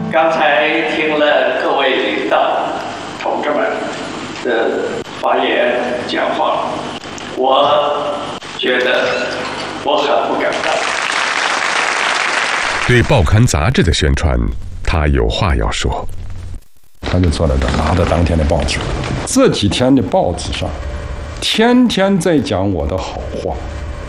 刚才听了各位领导同志们的发言讲话，我觉得我很不敢当。 对报刊杂志的宣传，他有话要说。 他就坐在这儿，拿着当天的报纸，这几天的报纸上天天在讲我的好话。